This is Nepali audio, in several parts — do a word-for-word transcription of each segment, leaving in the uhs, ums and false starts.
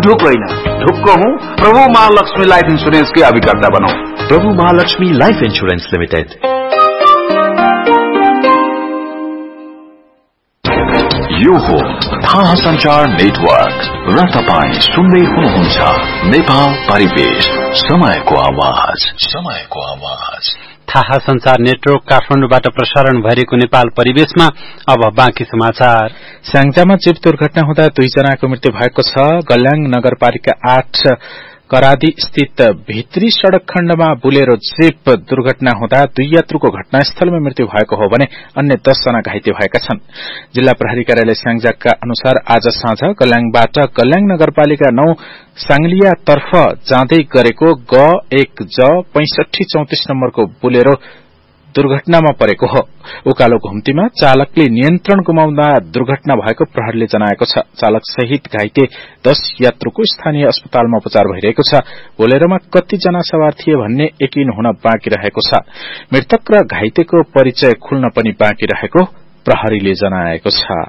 ढुक होइन, ढुक्क हूँ। प्रभु महालक्ष्मी लाइफ इन्स्योरेन्स के अभिकर्ता बनौं। प्रभु महालक्ष्मी लाइफ इन्स्योरेन्स लिमिटेड। यो हो थाहा संचार नेटवर्क र तपाईं सुन्दै हुनुहुन्छ नेपाल परिवेश, समयको आवाज, समयको आवाज। थाहा संचार नेटवर्क काठमाडौँबाट प्रसारण भइरहेको नेपाल परिवेशमा अब बाँकी समाचार। स्याङ्जामा जीव दुर्घटना हुँदा दुईजनाको मृत्यु भएको छ। गल्याङ नगरपालिका आठ करादी स्थित भित्री सड़क खण्डमा बुलेरो जीप दुर्घटना हुँदा दुई यात्रुको घटनास्थलमा मृत्यु भएको हो भने अन्य दस जना घाइते भएका छन्। जिल्ला प्रहरी कार्यालय स्याङ्जाका अनुसार आज साँझ गल्याङबाट गल्याङ नगरपालिका नौ सांगलिया तर्फ जाँदै गरेको ग एक ज पैंसठी चौतिस नम्बरको बुलेरो दुर्घटनामा परेको हो। उकालो घुम्तीमा चालकले नियन्त्रण गुमाउँदा दुर्घटना भएको प्रहरीले जनाएको छ। चालक सहित घाइते दस यात्रुको स्थानीय अस्पतालमा उपचार भइरहेको छ। बोलेरोमा कतिजना सवार थिए भन्ने यकिन हुन बाँकी रहेको छ। मृतक र घाइतेको परिचय खुल्न पनि बाँकी रहेको प्रहरीले जनाएको छ।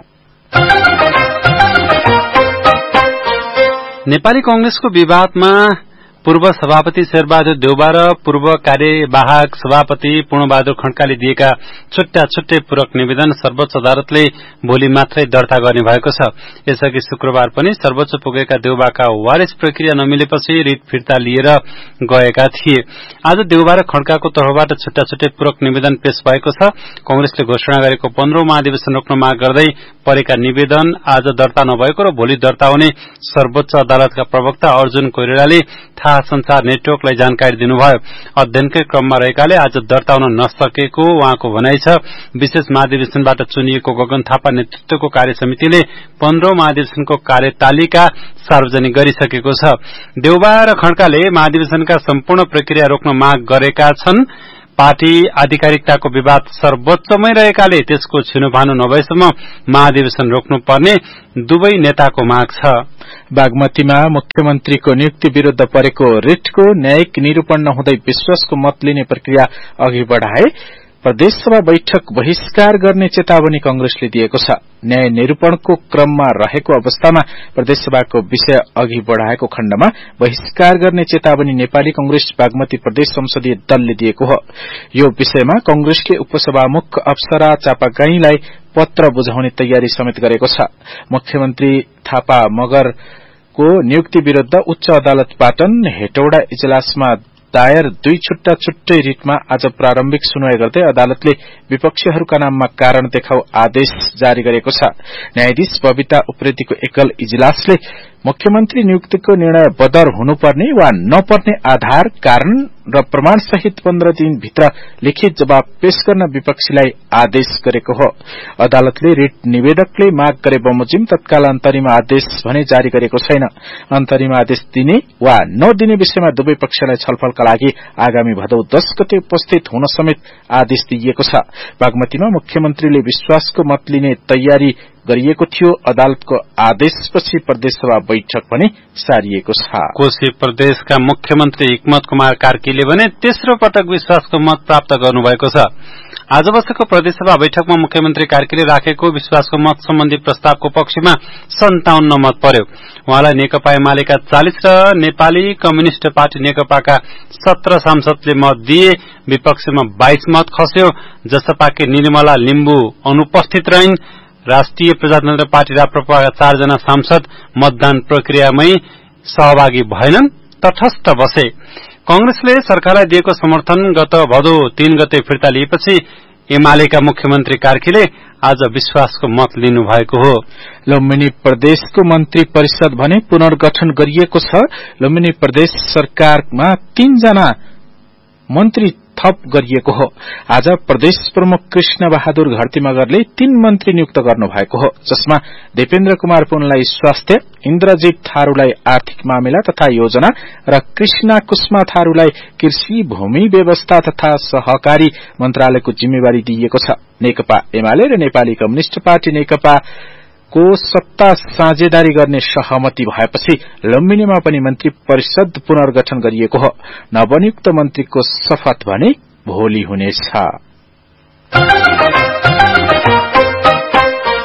नेपाली कांग्रेसको विवादमा पूर्व सभापति शेरबहादुर देउबा र पूर्व कार्यवाहक सभापति पूर्णबहादुर खड्काले दिएका छुट्टा छुट्टै पूरक निवेदन सर्वोच्च अदालतले भोलि मात्रै दर्ता गर्ने भएको छ। यसअघि शुक्रबार पनि सर्वोच्च पुगेका देउबाका वारिस प्रक्रिया नमिलेपछि रिट फिर्ता लिएर गएका थिए। आज देउबा र खड्काको तर्फबाट छुट्टा छुट्टै पूरक निवेदन पेश भएको छ। कांग्रेसले घोषणा गरेको पन्ध्रौं महाधिवेशन रोक्न माग गर्दै परेका निवेदन आज दर्ता नभएको र भोलि दर्ता हुने सर्वोच्च अदालतका प्रवक्ता अर्जुन कोइरालाले थाहा संचार नेटवर्कलाई जानकारी दिनुभयो। अध्ययनकै क्रममा रहेकाले आज दर्ता हुन नसकेको उहाँको भनाइ छ। विशेष महाधिवेशनबाट चुनिएको गगन थापा नेतृत्वको कार्य समितिले पन्ध्रौं महाधिवेशनको कार्यतालिका सार्वजनिक गरिसकेको छ। देउबा र खड्काले महाधिवेशनका सम्पूर्ण प्रक्रिया रोक्न माग गरेका छन्। पार्टी आधिकारिकताको विवाद सर्वोच्चमै रहेकाले त्यसको छिनोभानो नभएसम्म महाधिवेशन रोक्नुपर्ने दुवै नेताको माग छ। बागमतीमा मुख्यमन्त्रीको नियुक्ति विरूद्ध परेको रिटको न्यायिक निरूपण नहुँदै विश्वासको मत लिने प्रक्रिया अघि बढ़ाए प्रदेशसभा बैठक बहिष्कार गर्ने चेतावनी कांग्रेसले दिएको छ। न्याय निरूपणको क्रममा रहेको अवस्थामा प्रदेशसभाको विषय अघि बढ़ाएको खण्डमा बहिष्कार गर्ने चेतावनी नेपाली कांग्रेस बागमती प्रदेश संसदीय दलले दिएको हो। यो विषयमा कांग्रेसले उपसभामुख अप्सरा चापागाईलाई पत्र बुझाउने तयारी समेत गरेको छ। मुख्यमन्त्री थापा मगरको नियुक्ति विरूद्ध उच्च अदालत पाटन हेटौडा इजलासमा दायर दुई छुट्टा छुट्टै रिटमा आज प्रारम्भिक सुनवाई गर्दै अदालतले विपक्षीहरूका नाममा कारण देखाउ आदेश जारी गरेको छ। न्यायाधीश बबिता उप्रेतीको एकल इजलासले मुख्यमन्त्री नियुक्तिको निर्णय बदर हुनुपर्ने वा नपर्ने आधार, कारण र प्रमाण सहित पन्ध्र दिन भित्र लिखित जवाब पेश गर्न विपक्षीलाई आदेश गरेको हो। अदालतले रिट निवेदकले माग गरे बमोजिम तत्काल अन्तरिम आदेश भने जारी गरेको छैन। अन्तरिम आदेश दिने वा नदिने विषयमा दुवै पक्षलाई छलफलका लागि आगामी भदौ दश गते उपस्थित हुन समेत आदेश दिइएको छ। बागमतीमा मुख्यमन्त्रीले विश्वासको मत लिने तयारी गरिएको थियो। अदालतको आदेशपछि प्रदेशसभा बैठक पनि सारिएको छ। कोशी प्रदेशका मुख्यमन्त्री हिक्मत कुमार कार्कीले भने तेस्रो पटक विश्वासको मत प्राप्त गर्नुभएको छ। आज बसेको प्रदेशसभा बैठकमा मुख्यमन्त्री कार्कीले राखेको विश्वासको मत सम्बन्धी प्रस्तावको पक्षमा सन्ताउन्न मत पर्यो। उहाँलाई नेकपा एमालेका चालिस र नेपाली कम्युनिष्ट पार्टी नेकपाका सत्र सांसदले मत दिए। विपक्षमा बाइस मत खस्यो। जसपाकी निर्मला लिम्बू अनुपस्थित रहिन्। राष्ट्रिय प्रजातन्त्र पार्टी राप्रपाका चारजना सांसद मतदान प्रक्रियामै सहभागी भएनन्, तटस्थ बसे। कांग्रेसले सरकारलाई दिएको समर्थन गत भदौ तीन गते फिर्ता लिएपछि एमालेका मुख्यमन्त्री कार्कीले आज विश्वासको मत लिनु भएको हो। लुम्बिनी प्रदेशको मन्त्री परिषद भने पुनर्गठन गरिएको छ। लुम्बिनी प्रदेश सरकारमा तीनजना मन्त्री थप गरिएको हो। आज प्रदेश प्रमुख कृष्ण बहादुर घरती मगरले तीन मन्त्री नियुक्त गर्नु भएको हो, जसमा देपेन्द्र कुमार पुनलाई स्वास्थ्य, इन्द्रजीत थारूलाई आर्थिक मामिला तथा योजना र कृष्णा कुष्मा थारूलाई कृषि, भूमि व्यवस्था तथा सहकारी मन्त्रालयको जिम्मेवारी दिइएको छ। नेकपा एमाले र नेपाली कम्युनिष्ट पार्टी नेकपा को सत्ता साझेदारी गर्ने सहमति भएपछि लुम्बिनीमा पनि मन्त्री परिषद पुनर्गठन गरिएको हो। नवनियुक्त मन्त्रीको शपथ भने भोलि हुनेछ।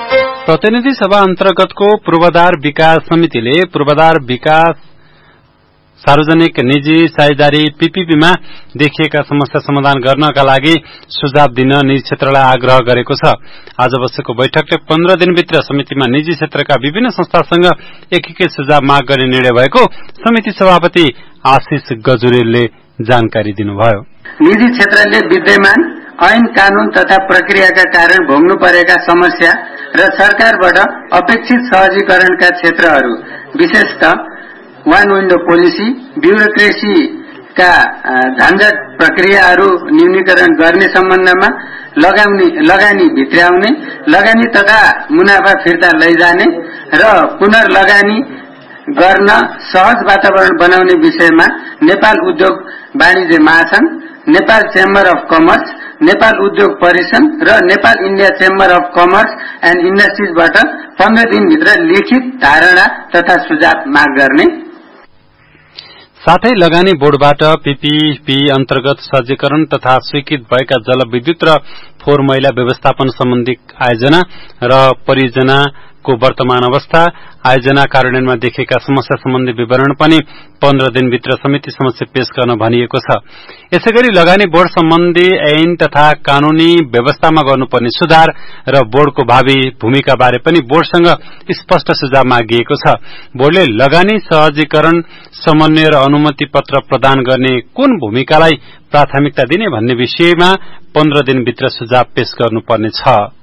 प्रतिनिधि सभा अन्तर्गतको पूर्वाधार विकास समितिले पूर्वाधार विकास सार्वजनिक निजी साझेदारी पीपीपीमा देखिएका समस्या समाधान गर्नका लागि सुझाव दिन निजी क्षेत्रलाई आग्रह गरेको छ। आज बसेको बैठकले पन्ध्र दिनभित्र समितिमा निजी क्षेत्रका विभिन्न संस्थासँग एकीकृत सुझाव माग गर्ने निर्णय भएको समिति सभापति आशिष गजुरेलले जानकारी दिनुभयो। निजी क्षेत्रले विद्यमान ऐन कानून तथा प्रक्रियाका कारण भोग्नु परेका समस्या र सरकारबाट अपेक्षित सहजीकरणका क्षेत्रहरू विशेषतः वान विन्डो पोलिसी, ब्युरोक्रेसीका झन्झट प्रक्रियाहरू न्यूनीकरण गर्ने सम्बन्धमा लगानी लगानी भित्र्याउने, लगानी तथा मुनाफा फिर्ता लैजाने र पुनर्लगानी गर्न सहज वातावरण बनाउने विषयमा नेपाल उद्योग वाणिज्य महासंघ, Nepal chamber of commerce, Nepal उद्योग परिसंघ र Nepal India chamber of commerce and इन्डस्ट्रिजबाट पन्ध्र दिनभित्र लिखित धारणा तथा सुझाव माग गर्ने। साथै लगानी बोर्डबाट पीपीपी अन्तर्गत सज्जीकरण तथा स्वीकृत भएका जलविद्युत र फोहोर मैला व्यवस्थापन सम्बन्धी आयोजना र परियोजनाको वर्तमान अवस्था, आयोजना कार्यान्वयनमा देखिएका समस्या सम्बन्धी विवरण पनि पन्ध्र दिनभित्र समिति समक्ष पेश गर्न भनिएको छ। यसैगरी लगानी बोर्ड सम्बन्धी ऐन तथा कानूनी व्यवस्थामा गर्नुपर्ने सुधार र बोर्डको भावी भूमिका बारे पनि बोर्डसँग स्पष्ट सुझाव मागिएको छ। बोर्डले लगानी सहजीकरण, समन्वय र अनुमति पत्र प्रदान गर्ने कुन भूमिकालाई प्राथमिकता दिने भन्ने विषयमा पन्ध्र दिनभित्र सुझाव पेश गर्नुपर्नेछ।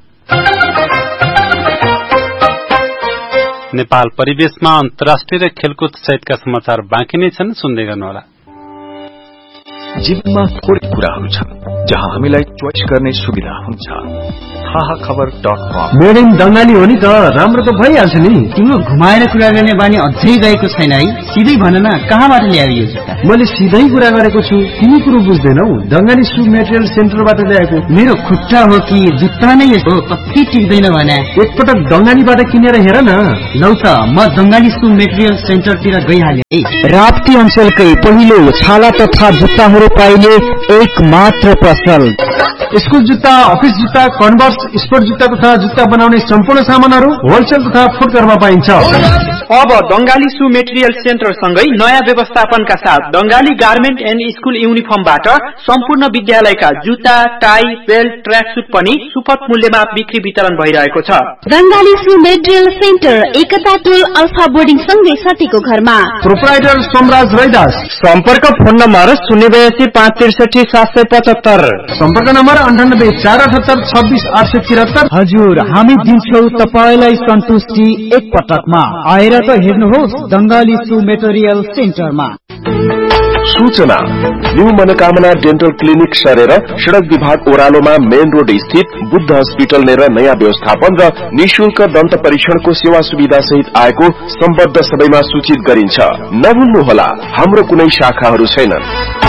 नेपाल परिवेशमा अन्तर्राष्ट्रिय र खेलकुद सहितका समाचार बाँकी नै छन्, सुन्दै गर्नुहोला। जीवनमा थोरै कुराहरू छन् जहाँ हामीलाई चोइस गर्ने सुविधा हुन्छ। हाहा खबर डट कम। मेडिम दंगाली हो नि त, राम्रो त भइहाल्छ नि। तिम्रो घुमाएर कुरा गर्ने बानी अझै गएको छैन है? सिधै भन न, कहाँबाट ल्यायो यो जुत्ता? मैले सिधै कुरा गरेको छु, तिमी कुरो बुझ्दैनौ। दंगाली सु मेटेरियल सेन्टरबाट ल्याएको। मेरो खुट्टा हो कि जुत्ता नै हो, कति टिक्दैन भने। एकपटक दंगालीबाट किनेर हेर न। लौ त म दंगाली सु मेटेरियल सेन्टरतिर गइहालेँ है। राप्ती अञ्चलकै पहिलो छाला तथा जुत्ताहरू पाइने एक मात्र पसल। स्कुल जुत्ता, अफिस जुत्ता, कन्भर्स, स्पोर्ट जुत्ता तथा जुत्ता बनाउने सम्पूर्ण सामानहरू होलसेल तथा फुटकरमा पाइन्छ। अब दंगाली सु मेटेरियल सेन्टर सँगै नयाँ व्यवस्थापनका साथ दंगाली गार्मेन्ट एन्ड स्कुल युनिफर्मबाट सम्पूर्ण विद्यालयका जुत्ता, टाई, बेल्ट, ट्र्याक सुट पनि सुपथ मूल्यमा बिक्री वितरण भइरहेको छ। दंगाली सु मेटेरियल सेन्टर एकता टोल अल्फा बोर्डिङ सँगै सतीको घरमा। प्रोप्राइटर सोमराज रैदास। सम्पर्क फोन नम्बर शून्य बयासी पाँच त्रिसठी सात सय पचहत्तर। सम्पर्क नम्बर अन्ठानब्बे चार अठहत्तर छब्बीस आठ सय तिहत्तर। हजुर, हामी दिन्छौ तपाईलाई सन्तुष्टि एक पटकमा। आएर त हेर्नुहोस् दंगाली सु मेटेरियल सेन्टरमा। सूचना, न्यू मनोकामना डेन्टल क्लिनिक सरेर सड़क विभाग ओह्रालोमा मेन रोड स्थित बुद्ध हस्पिटल लिएर नयाँ व्यवस्थापन र निशुल्क दन्त परीक्षणको सेवा सुविधा सहित आएको सम्बद्ध सबैमा सूचित गरिन्छ। नभुल्नुहोला, हाम्रो कुनै शाखाहरू छैनन्।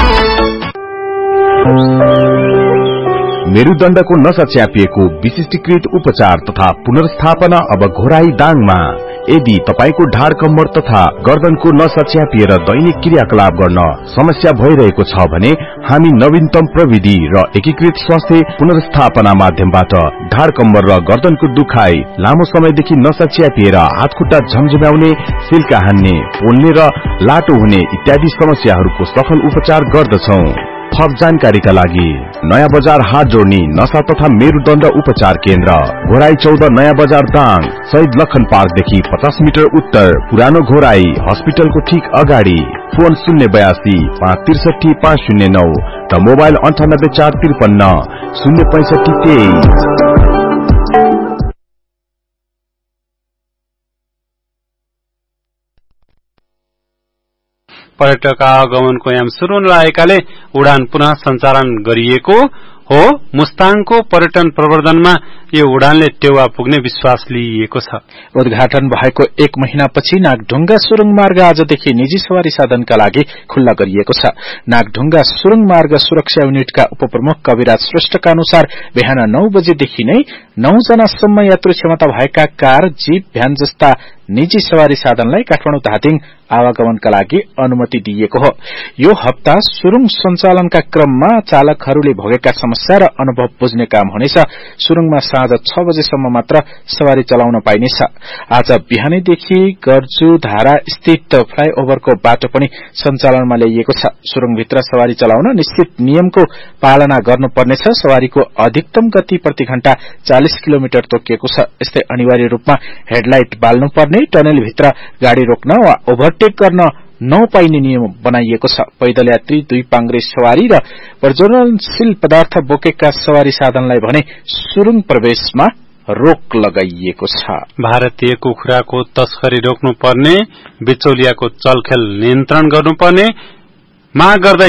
मेरुदण्डको नसा च्यापिएको विशिष्टीकृत उपचार तथा पुनर्स्थापना अब घोराई दाङमा। यदि तपाईको ढाड कम्मर तथा गर्दनको नसा च्यापिएर दैनिक क्रियाकलाप गर्न समस्या भइरहेको छ भने हामी नवीनतम प्रविधि र एकीकृत स्वास्थ्य पुनर्स्थापना माध्यमबाट ढाड कम्मर र गर्दनको दुखाइ, लामो समयदेखि नसा च्यापिएर हातखुट्टा झमझम्याउने, सिल्का हान्ने, पोल्ने र लाटो हुने इत्यादि समस्याहरूको सफल उपचार गर्दछौं। थप जानकारीका लागि नयाँ बजार हात जोड्ने नसा तथा मेरुदण्ड उपचार केन्द्र, घोराई चौध नयाँ बजार दाङ, शहीद लखन पार्कदेखि पचास मिटर उत्तर, पुरानो घोराई हस्पिटलको ठीक अगाडि। फोन शून्य बयासी पाँच त्रिसठी पाँच शून्य नौ र मोबाइल अन्ठानब्बे चार त्रिपन्न शून्य पैंसठी तेइस। पर्यटक आगमनको याम शुरू हुन लागेकाले उडान पुनः सञ्चालन गरिएको हो। मुस्ताङको पर्यटन प्रवर्धनमा यो उडानले टेवा पुग्ने विश्वास लिइएको छ। उद्घाटन भएको एक महिनापछि नागढुङ्गा सुरुङ मार्ग आजदेखि निजी सवारी साधनका लागि खुल्ला गरिएको छ। नागढुङ्गा सुरुङ मार्ग सुरक्षा युनिटका उपप्रमुख कविराज श्रेष्ठका अनुसार बिहान नौ बजेदेखि नै नौ जनासम्म यात्रु क्षमता भएका कार, जीप, भ्यान जस्ता निजी सवारी साधनलाई काठमाडौँ धादिङ आवागमनका लागि अनुमति दिइएको हो। यो हप्ता सुरुङ सञ्चालनका क्रममा चालकहरूले भोगेका समस्या र अनुभव बुझ्ने काम हुनेछ। सुरुङमा साँझ छ बजेसम्म मात्र सवारी चलाउन पाइनेछ। आज बिहानैदेखि गर्जु धारा स्थित फ्लाईओभरको बाटो पनि सञ्चालनमा ल्याइएको छ। सुरुङभित्र सवारी चलाउन निश्चित नियमको पालना गर्नुपर्नेछ। सवारीको अधिकतम गति प्रति घण्टा चालीस किलोमिटर तोकिएको छ। यस्तै अनिवार्य रूपमा हेडलाइट बाल्नुपर्ने, टनलभित्र गाड़ी रोक्न वा ओभरटेक गर्न नपाइने नियम बनाइएको छ। पैदल यात्री, दुई पाङ्ग्रे सवारी र प्रज्वलनशील पदार्थ बोकेका सवारी साधनलाई भने सुरुङ प्रवेशमा रोक लगाइएको छ। भारतीय कुखुराको तस्करी रोक्नुपर्ने, बिचौलियाको चलखेल नियन्त्रण गर्नुपर्ने माग गर्दै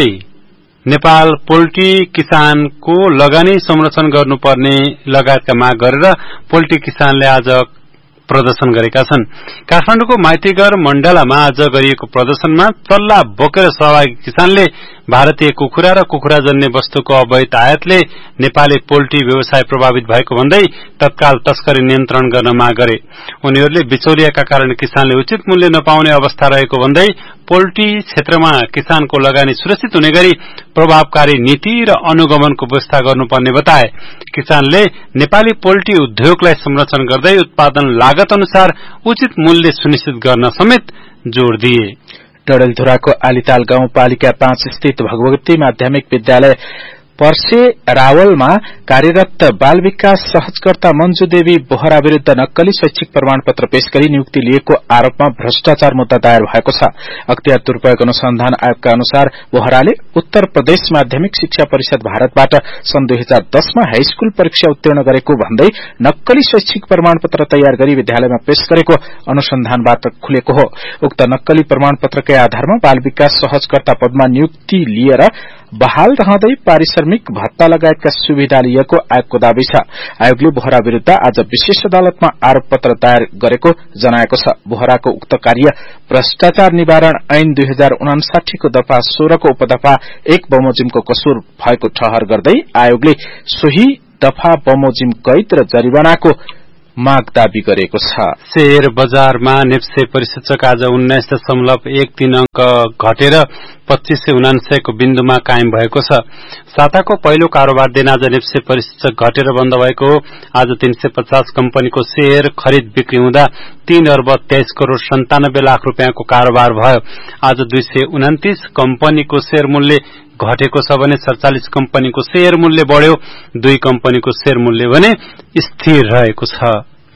नेपाल पोल्ट्री किसानको लगानी संरक्षण गर्नुपर्ने लगायतका माग गरेर पोल्ट्री किसानले आज प्रदर्शन गरेका छन्। काठमाडौँको माइतीघर मण्डलामा आज गरिएको प्रदर्शनमा चल्ला बोकेर सहभागी किसानले भारतीय कुखुरा र कुखुराजन्य वस्तुको अवैध आयातले नेपाली पोल्ट्री व्यवसाय प्रभावित भएको भन्दै तत्काल तस्करी नियन्त्रण गर्न माग गरे। उनीहरूले बिचौलियाका कारण किसानले उचित मूल्य नपाउने अवस्था रहेको भन्दै पोल्ट्री क्षेत्रमा किसानको लगानी सुरक्षित हुने गरी प्रभावकारी नीति र अनुगमनको व्यवस्था गर्नुपर्ने बताए। किसानले नेपाली पोल्ट्री उद्योगलाई संरक्षण गर्दै उत्पादन लागत अनुसार उचित मूल्य सुनिश्चित गर्न समेत जोड़ दिए। डडेलधुराको आलिताल गाउँपालिका पाँच स्थित भगवती माध्यमिक विद्यालय पर्से रावलमा कार्यरत बाल विकास सहजकर्ता मंजू देवी बोहरा विरूद्ध नक्कली शैक्षिक प्रमाणपत्र पेश गरी नियुक्ति लिएको आरोपमा भ्रष्टाचार मुद्दा दायर भएको छ। अख्तियार दुरूपयोग अनुसन्धान आयोगका अनुसार बोहराले उत्तर प्रदेश माध्यमिक शिक्षा परिषद भारतबाट सन् दुई हजार दसमा हाईस्कूल परीक्षा उत्तीर्ण गरेको भन्दै नक्कली शैक्षिक प्रमाणपत्र तयार गरी विद्यालयमा पेश गरेको अनुसन्धानबाट खुलेको हो। उक्त नक्कली प्रमाणपत्रकै आधारमा बाल विकास सहजकर्ता पदमा नियुक्ति लिएर बहाल रहँदै पारिश्रमिक भत्ता लगायतका सुविधा लिएको आयोगको दावी छ। आयोगले बोहरा विरूद्ध आज विशेष अदालतमा आरोप पत्र दायर गरेको जनाएको छ। बोहराको उक्त कार्य भ्रष्टाचार निवारण ऐन दुई हजार उनासाठी को दफा सोह्रको उपदफा एक बमोजिमको कसूर भएको ठहर गर्दै आयोगले सोही दफा बमोजिम कैद र जरिवानाको माग दावी गरेको छ। शेयर बजारमा नेप्से परिसूचक आज उन्नाइस दशमलव एक तीन अंक घटेर पच्चीस सय उनान्सयको बिन्दुमा कायम भएको छ। साताको पहिलो कारोबार दिन आज नेप्से परिसूचक घटेर बन्द भएको। आज तीन सय पचास कम्पनीको शेयर खरिद बिक्री हुँदा तीन अर्ब तेइस करोड़ सन्तानब्बे लाख रूपियाँको कारोबार भयो। आज दुई सय उन्तिस कम्पनीको शेयर मूल्य घटेको छ भने सड़चालीस कम्पनीको शेयर मूल्य बढ़्यो। दुई कम्पनीको शेयर मूल्य भने स्थिर रहेको छ।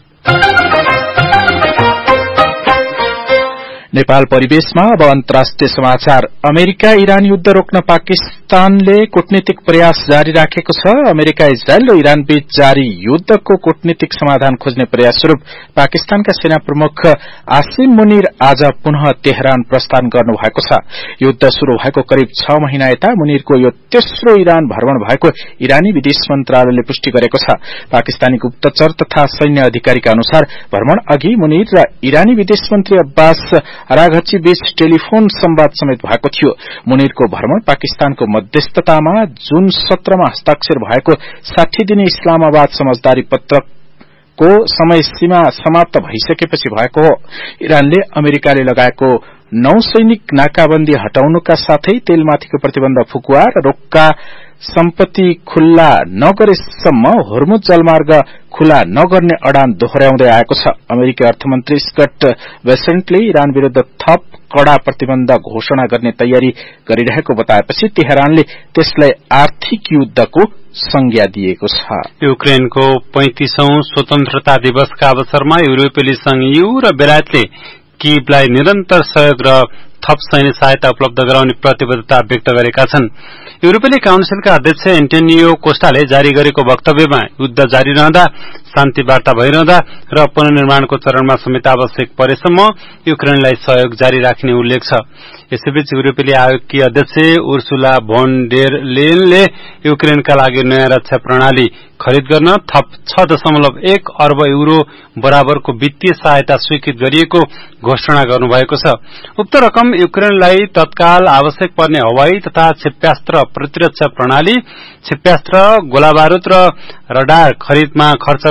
नेपाल परिवेशमा अब अन्तर्राष्ट्रिय समाचार। अमेरिका इरान युद्ध रोक्न पाकिस्तानले कूटनीतिक प्रयास जारी राखेको छ। अमेरिका, इजरायल र इरान बीच जारी युद्धको कूटनीतिक समाधान खोज्ने प्रयास स्वरूप पाकिस्तानका सेना प्रमुख आसिम मुनिर आज पुनः तेहरान प्रस्थान गर्नु भएको छ। युद्ध शुरू भएको करिब छ महिना यता मुनिरको यो तेस्रो इरान भ्रमण भएको इरानी विदेश मन्त्रालयले पुष्टि गरेको छ। पाकिस्तानी गुप्तचर तथा सैन्य अधिकारीका अनुसार भ्रमण अघि मुनिर र इरानी विदेश मन्त्री अब्बास अराघची बीच टेलिफोन संवाद समेत भएको थियो। मुनिरको भ्रमण पाकिस्तानको मध्यस्थतामा जुन सत्रमा हस्ताक्षर भएको साठी दिने इस्लामाबाद समझदारी पत्रको समय सीमा समाप्त भइसकेपछि भएको हो। इरानले अमेरिकाले लगाएको नौ सैनिक नाकाबन्दी हटाउनुका साथै तेलमाथिको प्रतिबन्ध फुकुवा र रोक्का सम्पत्ति खुल्ला नगरेसम्म होर्मुज जलमार्ग खुला नगर्ने अडान दोहोर्याउँदै आएको छ। अमेरिकी अर्थमन्त्री स्कट बेसेन्टले इरान विरूद्ध थप कड़ा प्रतिबन्ध घोषणा गर्ने तयारी गरिरहेको बताएपछि तेहरानले त्यसलाई आर्थिक युद्धको संज्ञा दिएको छ। युक्रेनको पैंतीसौं स्वतन्त्रता दिवसका अवसरमा युरोपेली संघ यू र बेलायतले कीवलाई निरन्तर सहयोग र थप सैन्य सहायता उपलब्ध गराउने प्रतिबद्धता व्यक्त गरेका छन्। युरोपेली काउन्सिलका अध्यक्ष एन्टोनियो कोस्टाले जारी गरेको वक्तव्यमा युद्ध जारी रहँदा, शान्ति वार्ता भइरहँदा र पुनर्निर्माणको चरणमा समेत आवश्यक परेसम्म युक्रेनलाई सहयोग जारी राख्ने उल्लेख छ। यसैबीच युरोपेली आयोगकी अध्यक्ष उर्सुला भोन डेर लेयनले युक्रेनका लागि नयाँ रक्षा प्रणाली खरिद गर्न थप छ दशमलव एक अर्ब यूरो बराबरको वित्तीय सहायता स्वीकृत गरिएको घोषणा गर्नुभएको छ। उक्त रकम युक्रेनलाई तत्काल आवश्यक पर्ने हवाई तथा क्षेप्यास्त्र प्रतिरक्षा प्रणाली, क्षेप्यास्त्र, गोलाबारूद र रडार खरिदमा खर्च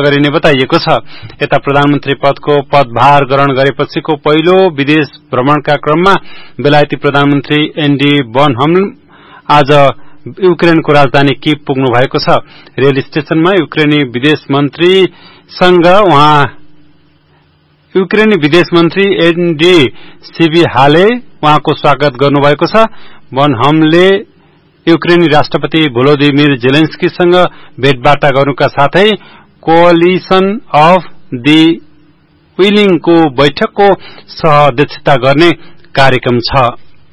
गरिने बताइएको छ। यता प्रधानमन्त्री पदको पदभार ग्रहण गरेपछिको पहिलो विदेश भ्रमणका क्रममा बेलायती प्रधानमन्त्री एन्डी बनहम आज युक्रेनको राजधानी कीव पुग्नु भएको छ। रेल स्टेशनमा युक्रेनी विदेश मन्त्रीसँग उहाँ युक्रेनी विदेश मन्त्री एन्डी सिबिहाले उहाँको स्वागत गर्नुभएको छ। बनहमले युक्रेनी राष्ट्रपति भोलोदिमिर जेलेन्स्कीसँग भेटवार्ता गर्नुका साथै कोअलिसन अफ दि विलिङको बैठकको सह-अध्यक्षता गर्ने कार्यक्रम छ।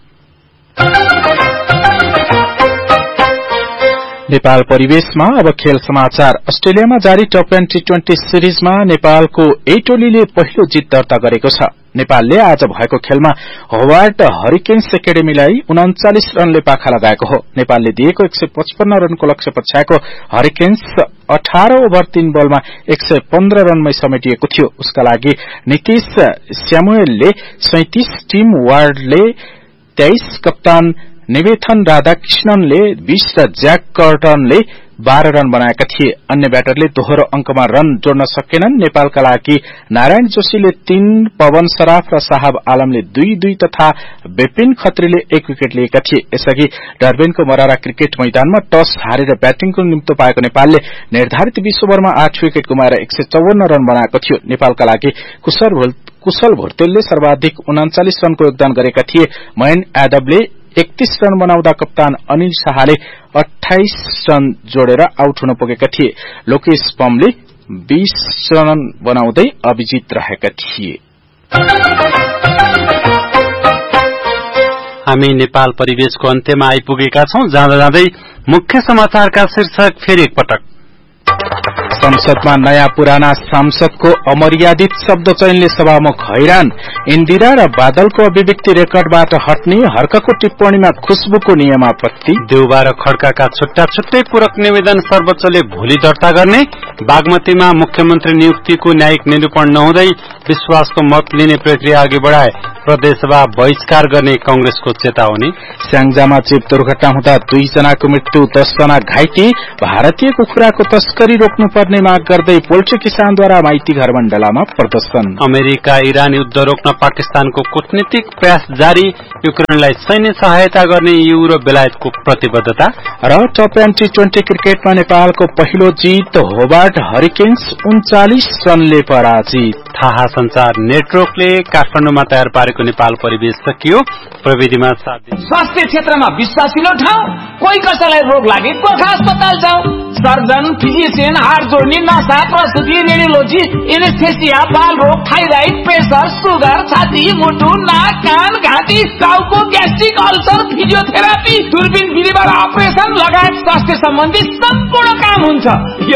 नेपाल परिवेशमा अब खेल समाचार। अस्ट्रेलियामा जारी टप टेन टी ट्वेन्टी सिरिजमा नेपालको ए टोलीले पहिलो जित दर्ता गरेको छ। नेपालले आज भएको खेलमा होवार्ड हरिकेन्स एकाडेमीलाई उन्चालिस रनले पाखा लगाएको हो। नेपालले दिएको एक सय पचपन्न रनको लक्ष्य पछ्याएको हरिकेन्स अठार ओभर तीन बलमा एक सय पन्ध्र रनमै समेटिएको थियो। उसका लागि नीतिश स्यामुएलले सैंतीस, टिम वार्डले तेइस, कप्तान निवेथन राधाकृष्णनले बीस र ज्याक कर्टनले बाह्र रन बनाएका थिए। अन्य ब्याटरले दोहोरो अंकमा रन जोड्न सकेनन्। नेपालका लागि नारायण जोशीले तीन, पवन सराफ र साहब आलमले दुई दुई तथा विपिन खत्रीले एक विकेट लिएका थिए। यसअघि डर्बेनको मरारा क्रिकेट मैदानमा टस हारेर ब्याटिङको निम्तो पाएको नेपालले निर्धारित बीस ओभरमा आठ विकेट गुमाएर एक सय चौवन्न रन बनाएको थियो। नेपालका लागि कुशल कुशल भुर्तेलले सर्वाधिक उन्चालिस रनको योगदान गरेका थिए। मयन यादवले एकतीस रन बनाउँदा कप्तान अनिल शाहले अठाइस रन जोडेर आउट हुन पुगेका थिए। लोकेश पमले बीस रन बनाउँदै अभिजित रहेका थिए। हामी नेपाल परिवेशको अन्त्यमा आइपुगेका छौं। जाँदा जाँदै मुख्य समाचारका शीर्षक फेरि एकपटक। संसदमा नयाँ पुराना सांसदको अमर्यादित शब्द चयनले सभामुख हैरान। इन्दिरा र बादलको अभिव्यक्ति रेकर्डबाट हट्ने, हर्कको टिप्पणीमा खुशबुको नियमापत्ति। देउबा र खड्काका छुट्टा छुट्टै पूरक निवेदन सर्वोच्चले भोलि दर्ता गर्ने। बागमतीमा मुख्यमन्त्री नियुक्तिको न्यायिक निरूपण नहुँदै विश्वासको मत लिने प्रक्रिया अघि बढाए। प्रदेशसभा बहिष्कार गर्ने कांग्रेसको चेतावनी। स्याङ्जामा चिप दुर्घटना हुँदा दुई जनाको मृत्यु, दस जना घाइते। भारतीय कुखुराको तस्करी रोक्नुपर्ने माग गर्दै पोल्ट्री किसानद्वारा माइती घर मण्डलामा प्रदर्शन। अमेरिका इरान युद्ध रोक्न पाकिस्तानको कूटनीतिक प्रयास जारी। युक्रेनलाई सैन्य सहायता गर्ने ईयू र बेलायतको प्रतिबद्धता। र टप टेन टी ट्वेन्टी क्रिकेटमा नेपालको पहिलो जित, होबार्ट हरिकेन्स उन्चालिस रनले पराजित। थाहा संचार नेटवर्कले काठमाडौँमा तयार पारेको नेपाल परिवेश सकियो। प्रविधिमा साथ दिनु। स्वास्थ्य क्षेत्रमा विश्वासिलो ठाउँ। कोही कसैलाई रोग लागे गोर्खा अस्पताल जाऊ। सर्जन, फिजिशियन, हाड जोड्ने, नसा, प्रसुति, रेडियोलोजी, एनेस्थेसिया, बाल रोग, थाइराइड, प्रेसर, सुगर, छाती, मुटु, नाक, कान, घाँटी, टाउको, ग्यास्ट्रिक, अल्सर, फिजियोथेरापी, दूरबीन विधिबाट अपरेशन लगायत स्वास्थ्य सम्बन्धी सम्पूर्ण काम हुन्छ।